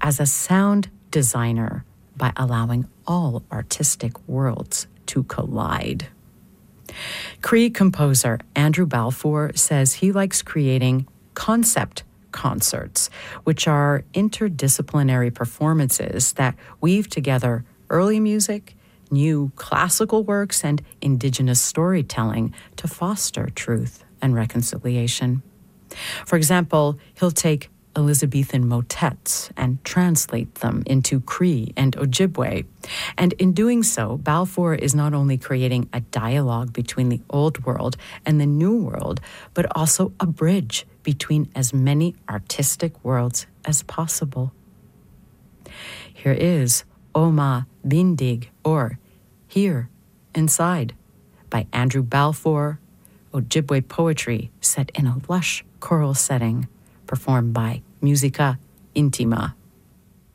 as a sound designer by allowing all artistic worlds to collide. Cree composer Andrew Balfour says he likes creating concept concerts, which are interdisciplinary performances that weave together early music, new classical works, and indigenous storytelling to foster truth and reconciliation. For example, he'll take Elizabethan motets and translate them into Cree and Ojibwe. And in doing so, Balfour is not only creating a dialogue between the old world and the new world, but also a bridge between as many artistic worlds as possible. Here is Oma Bindig, or Here, Inside, by Andrew Balfour, Ojibwe poetry set in a lush choral setting, performed by Musica Intima.